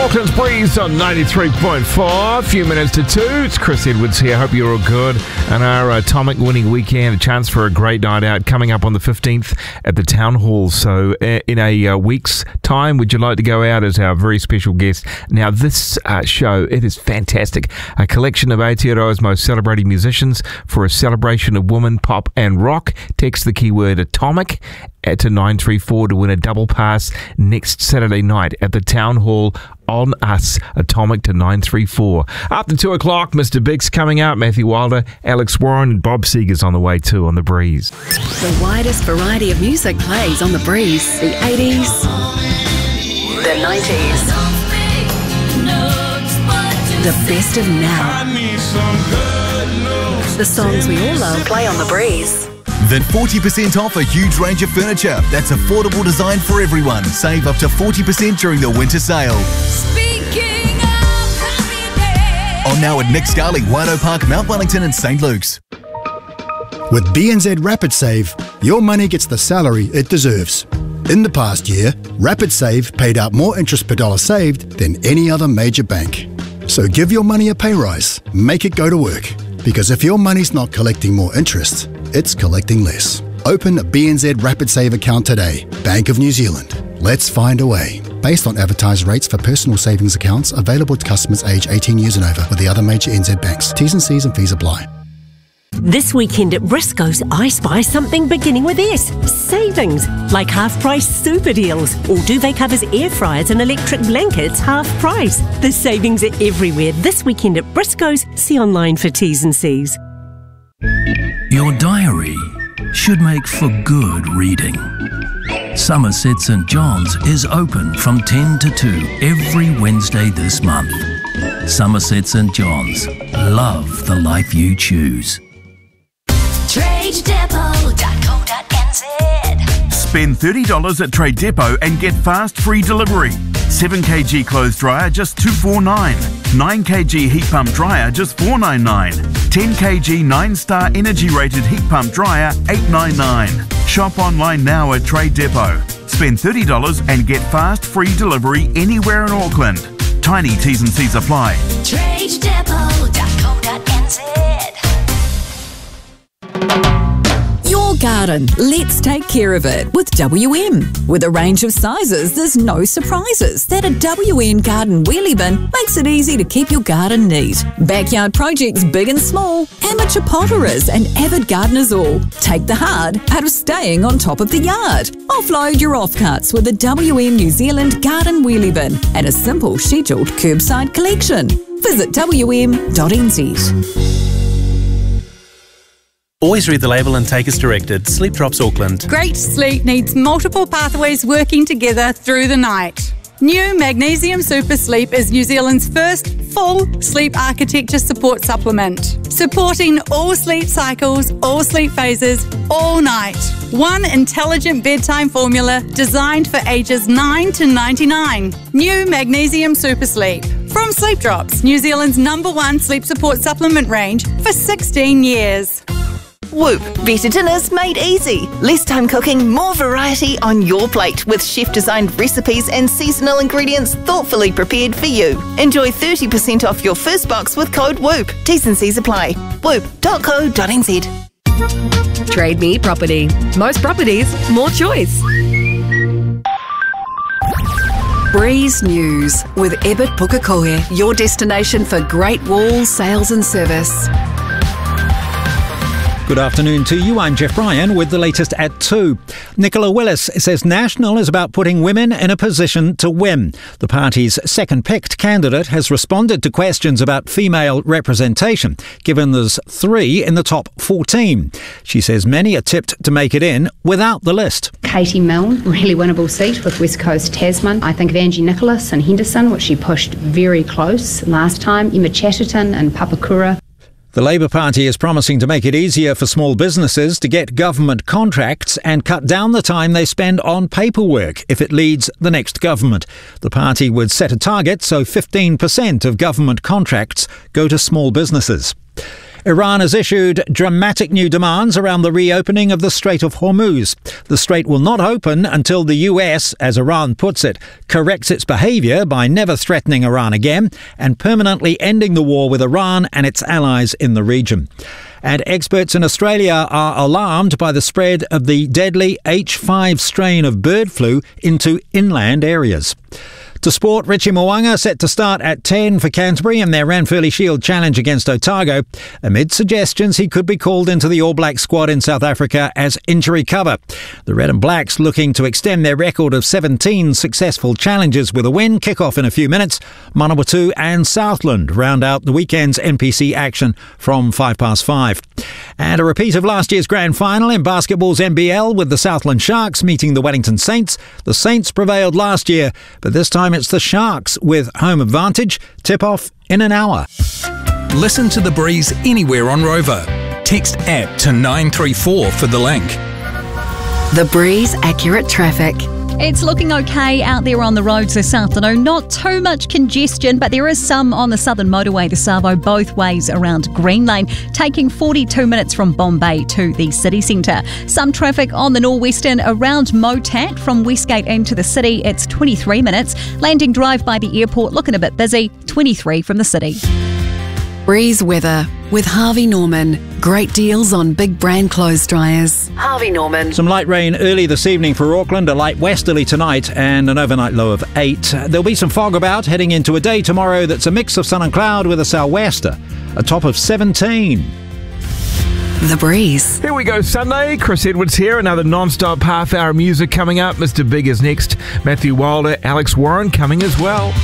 Auckland's Breeze on 93.4. A few minutes to 2. It's Chris Edwards here. Hope you're all good. And our Atomic winning weekend, a chance for a great night out coming up on the 15th at the Town Hall. So in a week's time, would you like to go out as our very special guest? Now, this show, it is fantastic. A collection of Aotearoa's most celebrated musicians for a celebration of women, pop and rock. Text the keyword Atomic to 934 to win a double pass next Saturday night at the Town Hall on us. Atomic to 934. After 2 o'clock, Mr. Big's coming out. Matthew Wilder, Alex Warren and Bob Seger's on the way too on The Breeze. The widest variety of music plays on The Breeze. The 80s, the 90s, the best of now. The songs we all love play on The Breeze. Then 40% off a huge range of furniture that's affordable design for everyone. Save up to 40% during the winter sale. On now at Nick Scarley, Waido Park, Mount Wellington and St. Luke's. With BNZ Rapid Save, your money gets the salary it deserves. In the past year, Rapid Save paid out more interest per dollar saved than any other major bank. So give your money a pay rise. Make it go to work. Because if your money's not collecting more interest, it's collecting less. Open a BNZ Rapid Save account today. Bank of New Zealand. Let's find a way. Based on advertised rates for personal savings accounts available to customers aged 18 years and over with the other major NZ banks. T's and C's and fees apply. This weekend at Briscoe's, I spy something beginning with S. Savings, like half-price super deals, or duvet covers, air fryers and electric blankets half price. The savings are everywhere this weekend at Briscoe's. See online for T's and C's. Your diary should make for good reading. Somerset St John's is open from 10 to 2 every Wednesday this month. Somerset St John's. Love the life you choose. TradeDepot.co.nz. Spend $30 at Trade Depot and get fast free delivery. 7kg clothes dryer just $249. 9kg heat pump dryer just $499. 10kg 9-star energy rated heat pump dryer $899. Shop online now at Trade Depot. Spend $30 and get fast free delivery anywhere in Auckland. Tiny T's and C's apply. TradeDepot.co.nz. Your garden, let's take care of it with WM. With a range of sizes, there's no surprises that a WM garden wheelie bin makes it easy to keep your garden neat. Backyard projects big and small, amateur potterers and avid gardeners all. Take the hard out of staying on top of the yard. Offload your offcuts with a WM New Zealand garden wheelie bin and a simple scheduled curbside collection. Visit wm.nz. Always read the label and take as directed. Sleep Drops Auckland. Great sleep needs multiple pathways working together through the night. New Magnesium Super Sleep is New Zealand's first full sleep architecture support supplement, supporting all sleep cycles, all sleep phases, all night. One intelligent bedtime formula designed for ages 9 to 99. New Magnesium Super Sleep. From Sleep Drops, New Zealand's #1 sleep support supplement range for 16 years. Whoop, better dinners made easy. Less time cooking, more variety on your plate with chef-designed recipes and seasonal ingredients thoughtfully prepared for you. Enjoy 30% off your first box with code WHOOP. T's and C's apply. whoop.co.nz. Trade Me Property. Most properties, more choice. Breeze News with Ebert Pukekohe, your destination for great wall sales and service. Good afternoon to you. I'm Jeff Bryan with the latest at 2. Nicola Willis says National is about putting women in a position to win. The party's second-picked candidate has responded to questions about female representation, given there's 3 in the top 14. She says many are tipped to make it in without the list. Katie Milne, really winnable seat with West Coast Tasman. I think of Angie Nicholas and Henderson, which she pushed very close last time. Emma Chatterton and Papakura. The Labour Party is promising to make it easier for small businesses to get government contracts and cut down the time they spend on paperwork if it leads the next government. The party would set a target so 15% of government contracts go to small businesses. Iran has issued dramatic new demands around the reopening of the Strait of Hormuz. The strait will not open until the US, as Iran puts it, corrects its behaviour by never threatening Iran again and permanently ending the war with Iran and its allies in the region. And experts in Australia are alarmed by the spread of the deadly H5 strain of bird flu into inland areas. To sport, Richie Mo'unga set to start at 10 for Canterbury in their Ranfurly Shield challenge against Otago, amid suggestions he could be called into the All Black squad in South Africa as injury cover. The Red and Blacks looking to extend their record of 17 successful challenges with a win. Kick-off in a few minutes. Manawatu and Southland round out the weekend's NPC action from 5:05. And a repeat of last year's grand final in basketball's NBL with the Southland Sharks meeting the Wellington Saints. The Saints prevailed last year, but this time it's the Sharks with home advantage. Tip-off in an hour. Listen to The Breeze anywhere on Rover. Text APP to 934 for the link. The Breeze Accurate Traffic. It's looking okay out there on the roads this afternoon. Not too much congestion, but there is some on the southern motorway, the Savo, both ways around Green Lane, taking 42 minutes from Bombay to the city centre. Some traffic on the northwestern around Motat from Westgate into the city. It's 23 minutes. Landing Drive by the airport looking a bit busy, 23 from the city. Breeze weather with Harvey Norman. Great deals on big brand clothes dryers. Harvey Norman. Some light rain early this evening for Auckland, a light westerly tonight and an overnight low of 8. There'll be some fog about heading into a day tomorrow that's a mix of sun and cloud with a sou'wester, a top of 17. The Breeze. Here we go, Sunday. Chris Edwards here. Another non-stop half-hour music coming up. Mr. Big is next. Matthew Wilder, Alex Warren coming as well.